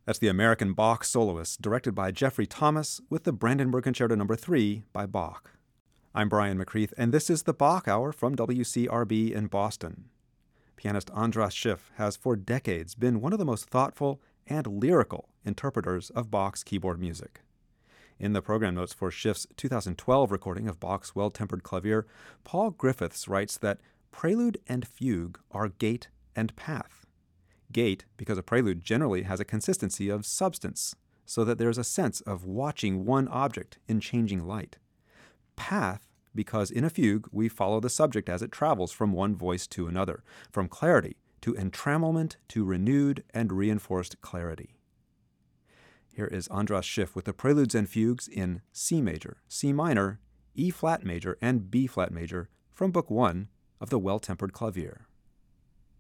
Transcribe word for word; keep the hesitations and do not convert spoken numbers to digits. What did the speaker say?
That's the American Bach Soloists, directed by Jeffrey Thomas, with the Brandenburg Concerto number three by Bach. I'm Brian McCreath, and this is the Bach Hour from W C R B in Boston. Pianist Andras Schiff has for decades been one of the most thoughtful and lyrical interpreters of Bach's keyboard music. In the program notes for Schiff's two thousand twelve recording of Bach's Well-Tempered Clavier, Paul Griffiths writes that prelude and fugue are gait and path. Gait, because a prelude generally has a consistency of substance, so that there's a sense of watching one object in changing light. Path, because in a fugue we follow the subject as it travels from one voice to another, from clarity to entrammelment to renewed and reinforced clarity. Here is Andras Schiff with the preludes and fugues in C major, C minor, E flat major, and B flat major from Book One of the Well-Tempered Clavier.